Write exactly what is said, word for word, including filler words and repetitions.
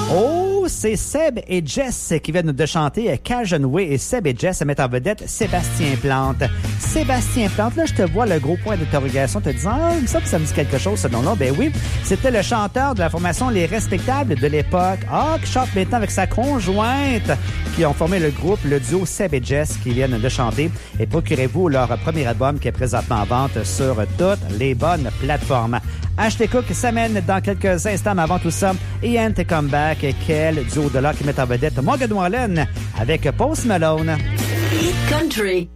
Oh, c'est Seb et Jess qui viennent de chanter Cajun Way et Seb et Jess mettent en vedette Sébastien Plante. Sébastien Plante, là, je te vois le gros point d'interrogation te disant « Ah, ça, ça me dit quelque chose, ce nom-là. » Ben oui, c'était le chanteur de la formation Les Respectables de l'époque. Ah, qui chante maintenant avec sa conjointe, qui ont formé le groupe, le duo Seb et Jess qui viennent de chanter. Et procurez-vous leur premier album qui est présentement en vente sur toutes les bonnes plateformes. Ashley Cook s'amène dans quelques instants, mais avant tout ça, Ian T. Comeback, quel duo de là qui met en vedette Morgan Wallen avec Post Malone. Hit Country.